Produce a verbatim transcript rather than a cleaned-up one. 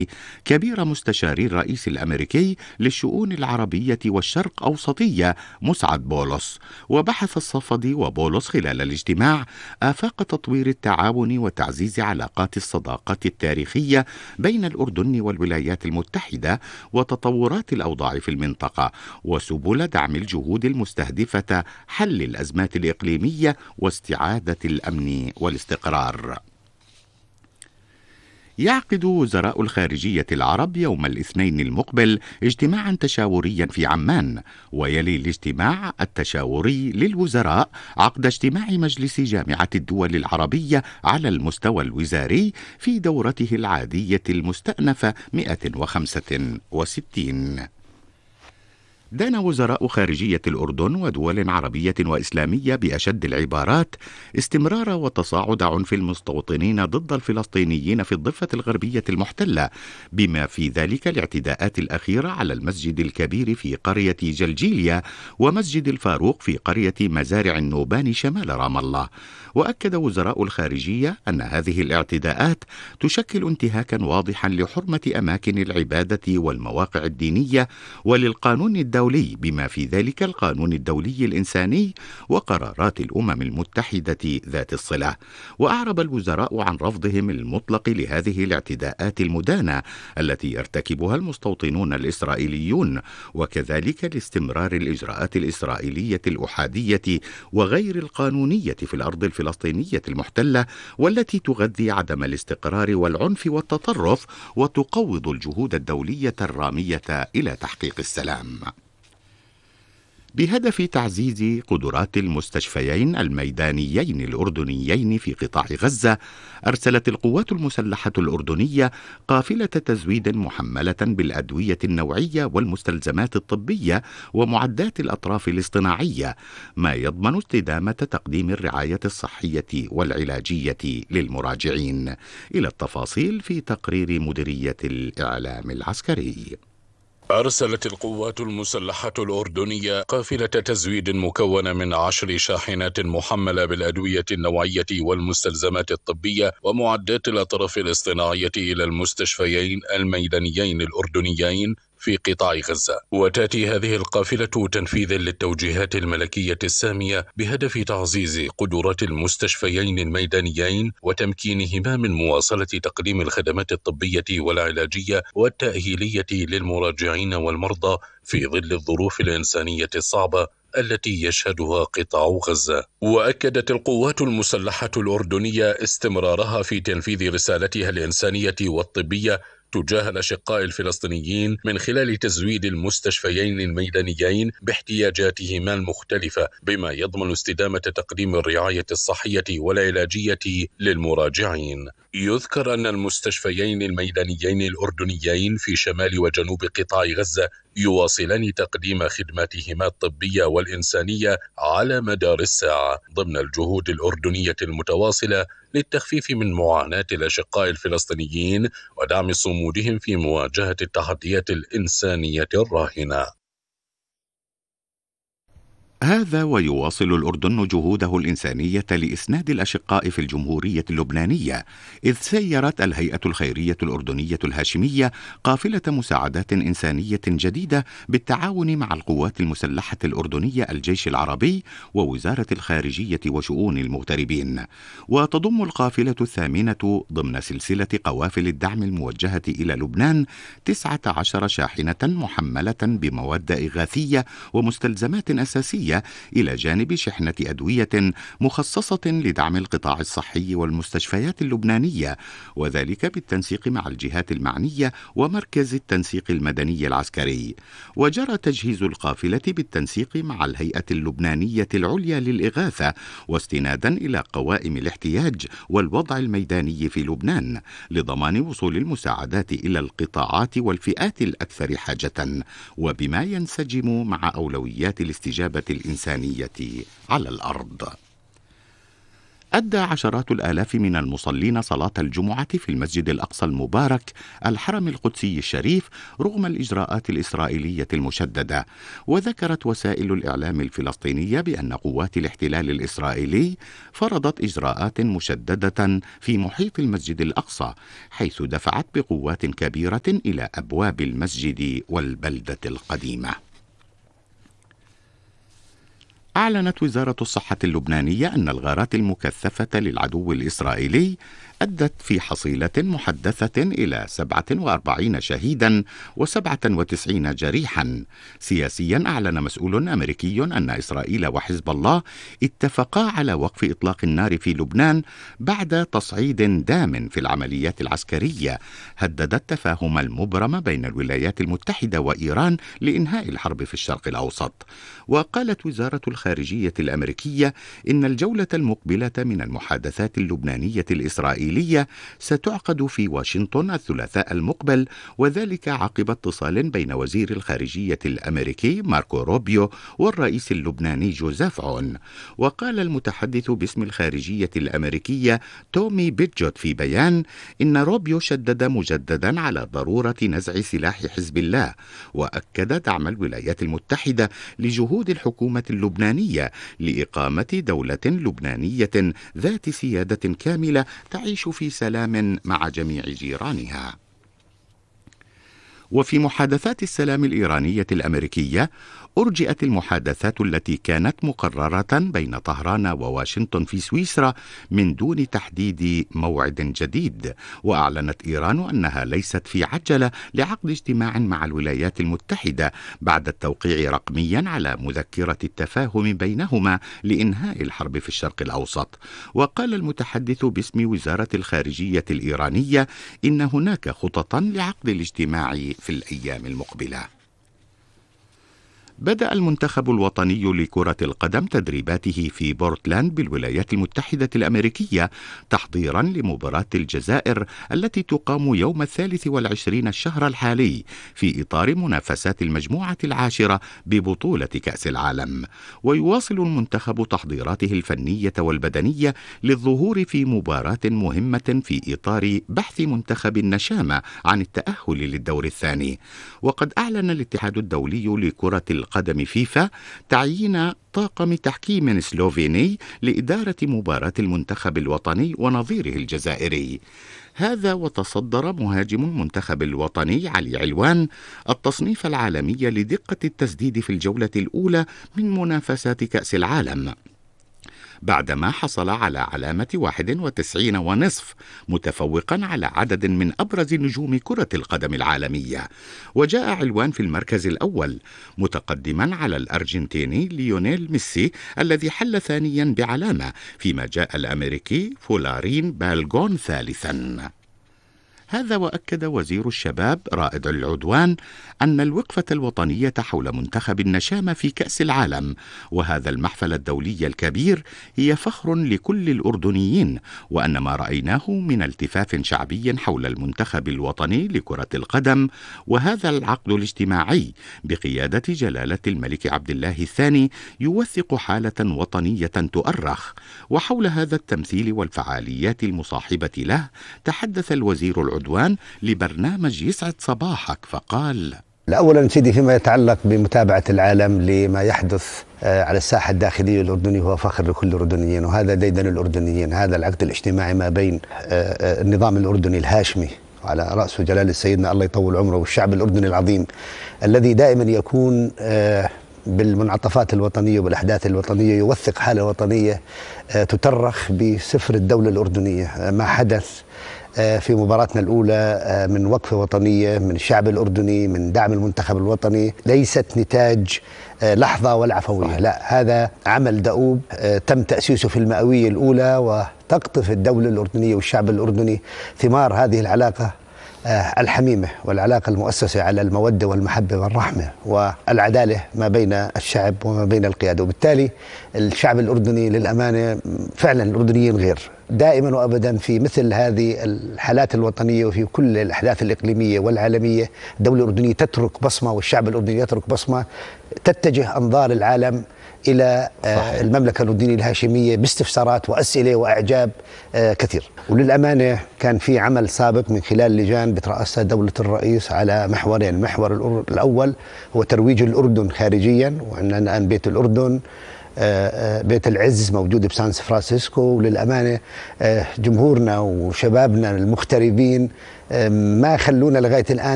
كبير مستشاري الرئيس الأمريكي للشؤون العربية والشرق أوسطية مسعد بولس. وبحث الصفدي وبولس خلال الاجتماع آفاق تطوير التعاون وتعزيز علاقات الصداقة التاريخية بين الأردن والولايات المتحدة وتطورات الأوضاع في المنطقة وسبل دعم الجهود المستهدفة حل الأزمات الإقليمية واستعادة الأمن والاستقرار. يعقد وزراء الخارجية العرب يوم الاثنين المقبل اجتماعا تشاوريا في عمان، ويلي الاجتماع التشاوري للوزراء عقد اجتماع مجلس جامعة الدول العربية على المستوى الوزاري في دورته العادية المستأنفة مئة وخمسة وستين. دان وزراء خارجية الأردن ودول عربية وإسلامية بأشد العبارات استمرار وتصاعد عنف المستوطنين ضد الفلسطينيين في الضفة الغربية المحتلة، بما في ذلك الاعتداءات الأخيرة على المسجد الكبير في قرية جلجيليا ومسجد الفاروق في قرية مزارع النوبان شمال رام الله. وأكد وزراء الخارجية أن هذه الاعتداءات تشكل انتهاكا واضحا لحرمة أماكن العبادة والمواقع الدينية وللقانون الدولي بما في ذلك القانون الدولي الإنساني وقرارات الأمم المتحدة ذات الصلة. وأعرب الوزراء عن رفضهم المطلق لهذه الاعتداءات المدانة التي يرتكبها المستوطنون الإسرائيليون، وكذلك لاستمرار الإجراءات الإسرائيلية الأحادية وغير القانونية في الأرض الفلسطينية المحتلة والتي تغذي عدم الاستقرار والعنف والتطرف وتقوض الجهود الدولية الرامية إلى تحقيق السلام. بهدف تعزيز قدرات المستشفيين الميدانيين الأردنيين في قطاع غزة، أرسلت القوات المسلحة الأردنية قافلة تزويد محملة بالأدوية النوعية والمستلزمات الطبية ومعدات الأطراف الاصطناعية، ما يضمن استدامة تقديم الرعاية الصحية والعلاجية للمراجعين. إلى التفاصيل في تقرير مديرية الإعلام العسكري. أرسلت القوات المسلحة الأردنية قافلة تزويد مكونة من عشر شاحنات محملة بالأدوية النوعية والمستلزمات الطبية ومعدات الأطراف الاصطناعية إلى المستشفيين الميدانيين الأردنيين في قطاع غزة. وتأتي هذه القافلة تنفيذا للتوجيهات الملكية السامية بهدف تعزيز قدرات المستشفيين الميدانيين وتمكينهما من مواصلة تقديم الخدمات الطبية والعلاجية والتأهيلية للمراجعين والمرضى في ظل الظروف الإنسانية الصعبة التي يشهدها قطاع غزة. وأكدت القوات المسلحة الأردنية استمرارها في تنفيذ رسالتها الإنسانية والطبية تجاه الأشقاء الفلسطينيين من خلال تزويد المستشفيين الميدانيين باحتياجاتهما المختلفة، بما يضمن استدامة تقديم الرعاية الصحية والعلاجية للمراجعين. يذكر أن المستشفيين الميدانيين الأردنيين في شمال وجنوب قطاع غزة يواصلان تقديم خدماتهما الطبية والإنسانية على مدار الساعة ضمن الجهود الأردنية المتواصلة للتخفيف من معاناة الأشقاء الفلسطينيين ودعم صمودهم في مواجهة التحديات الإنسانية الراهنة. هذا ويواصل الأردن جهوده الإنسانية لإسناد الأشقاء في الجمهورية اللبنانية، إذ سيرت الهيئة الخيرية الأردنية الهاشمية قافلة مساعدات إنسانية جديدة بالتعاون مع القوات المسلحة الأردنية، الجيش العربي ووزارة الخارجية وشؤون المغتربين. وتضم القافلة الثامنة ضمن سلسلة قوافل الدعم الموجهة إلى لبنان تسعة عشر شاحنة محملة بمواد إغاثية ومستلزمات أساسية إلى جانب شحنة أدوية مخصصة لدعم القطاع الصحي والمستشفيات اللبنانية، وذلك بالتنسيق مع الجهات المعنية ومركز التنسيق المدني العسكري. وجرى تجهيز القافلة بالتنسيق مع الهيئة اللبنانية العليا للإغاثة واستنادا إلى قوائم الاحتياج والوضع الميداني في لبنان لضمان وصول المساعدات إلى القطاعات والفئات الأكثر حاجة، وبما ينسجم مع أولويات الاستجابة الإنسانية على الأرض. أدى عشرات الآلاف من المصلين صلاة الجمعة في المسجد الأقصى المبارك الحرم القدسي الشريف رغم الإجراءات الإسرائيلية المشددة. وذكرت وسائل الإعلام الفلسطينية بأن قوات الاحتلال الإسرائيلي فرضت إجراءات مشددة في محيط المسجد الأقصى، حيث دفعت بقوات كبيرة إلى أبواب المسجد والبلدة القديمة. أعلنت وزارة الصحة اللبنانية أن الغارات المكثفة للعدو الإسرائيلي أدت في حصيلة محدثة إلى سبعة وأربعين شهيدا وسبعة وتسعين جريحا. سياسيا أعلن مسؤول أمريكي أن إسرائيل وحزب الله اتفقا على وقف إطلاق النار في لبنان بعد تصعيد دام في العمليات العسكرية هدد التفاهم المبرم بين الولايات المتحدة وإيران لإنهاء الحرب في الشرق الأوسط. وقالت وزارة الخارجية الأمريكية إن الجولة المقبلة من المحادثات اللبنانية الإسرائيلية ستعقد في واشنطن الثلاثاء المقبل، وذلك عقب اتصال بين وزير الخارجية الأمريكي ماركو روبيو والرئيس اللبناني جوزيف عون. وقال المتحدث باسم الخارجية الأمريكية تومي بيتجوت في بيان إن روبيو شدد مجددا على ضرورة نزع سلاح حزب الله، وأكد دعم الولايات المتحدة لجهود الحكومة اللبنانية لإقامة دولة لبنانية ذات سيادة كاملة تعيش في سلام مع جميع جيرانها. وفي محادثات السلام الإيرانية الأمريكية أرجئت المحادثات التي كانت مقررة بين طهران وواشنطن في سويسرا من دون تحديد موعد جديد. وأعلنت إيران أنها ليست في عجلة لعقد اجتماع مع الولايات المتحدة بعد التوقيع رقميا على مذكرة التفاهم بينهما لإنهاء الحرب في الشرق الأوسط. وقال المتحدث باسم وزارة الخارجية الإيرانية إن هناك خططا لعقد الاجتماع في الأيام المقبلة. بدأ المنتخب الوطني لكرة القدم تدريباته في بورتلاند بالولايات المتحدة الأمريكية تحضيرا لمباراة الجزائر التي تقام يوم الثالث والعشرين الشهر الحالي في إطار منافسات المجموعة العاشرة ببطولة كأس العالم. ويواصل المنتخب تحضيراته الفنية والبدنية للظهور في مباراة مهمة في إطار بحث منتخب النشامة عن التأهل للدور الثاني. وقد أعلن الاتحاد الدولي لكرة القدم قدم فيفا تعيين طاقم تحكيم سلوفيني لإدارة مباراة المنتخب الوطني ونظيره الجزائري. هذا وتصدر مهاجم المنتخب الوطني علي علوان التصنيف العالمي لدقة التسديد في الجولة الأولى من منافسات كأس العالم بعدما حصل على علامة واحد وتسعين ونصف، متفوقا على عدد من أبرز نجوم كرة القدم العالمية. وجاء علوان في المركز الأول متقدما على الأرجنتيني ليونيل ميسي الذي حل ثانيا بعلامة، فيما جاء الأمريكي فولارين بالغون ثالثا. هذا وأكد وزير الشباب رائد العدوان أن الوقفة الوطنية حول منتخب النشامة في كأس العالم وهذا المحفل الدولي الكبير هي فخر لكل الأردنيين، وأن ما رأيناه من التفاف شعبي حول المنتخب الوطني لكرة القدم وهذا العقد الاجتماعي بقيادة جلالة الملك عبد الله الثاني يوثق حالة وطنية تؤرخ. وحول هذا التمثيل والفعاليات المصاحبة له تحدث الوزير العدوان لبرنامج يسعد صباحك فقال: أولا سيدي، فيما يتعلق بمتابعة العالم لما يحدث على الساحة الداخلية الأردنية هو فخر لكل الأردنيين، وهذا ديدن الأردنيين. هذا العقد الاجتماعي ما بين النظام الأردني الهاشمي على رأسه جلالة سيدنا الله يطول عمره والشعب الأردني العظيم الذي دائما يكون بالمنعطفات الوطنية والأحداث الوطنية يوثق حالة وطنية تترخ بسفر الدولة الأردنية. ما حدث في مباراتنا الأولى من وقفة وطنية من الشعب الأردني من دعم المنتخب الوطني ليست نتاج لحظة ولا عفوية، لا، هذا عمل دؤوب تم تأسيسه في المئوية الأولى، وتقطف الدولة الأردنية والشعب الأردني ثمار هذه العلاقة الحميمة والعلاقة المؤسسة على المودة والمحبة والرحمة والعدالة ما بين الشعب وما بين القيادة. وبالتالي الشعب الأردني للأمانة فعلا الأردنيين غير دائما وأبدا في مثل هذه الحالات الوطنية وفي كل الأحداث الإقليمية والعالمية الدولة الأردنية تترك بصمة والشعب الأردني يترك بصمة تتجه أنظار العالم إلى المملكة الأردنية الهاشمية باستفسارات وأسئلة وأعجاب كثير. وللأمانة كان في عمل سابق من خلال لجان بترأسها دولة الرئيس على محورين. المحور الأول هو ترويج الأردن خارجيا، وعندنا الآن بيت الأردن، بيت العز موجود بسان فرانسيسكو. وللأمانة جمهورنا وشبابنا المغتربين ما خلونا لغاية الآن